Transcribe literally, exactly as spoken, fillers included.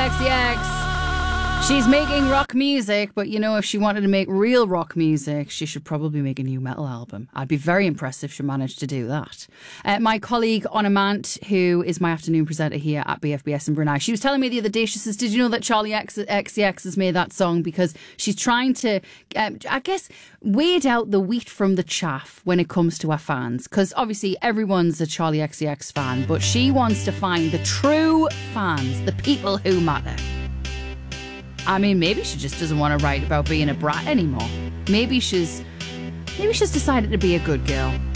X C X. She's making rock music, but you know, if she wanted to make real rock music, she should probably make a new metal album. I'd be very impressed if she managed to do that. Uh, my colleague, Anna Mant, who is my afternoon presenter here at B F B S in Brunei, she was telling me the other day, she says, did you know that Charlie X C X has made that song because she's trying to, um, I guess, weed out the wheat from the chaff when it comes to her fans? Because obviously everyone's a Charlie X C X fan, but she wants to find the true fans, the people who matter. I mean, maybe she just doesn't want to write about being a brat anymore. Maybe she's, maybe she's decided to be a good girl.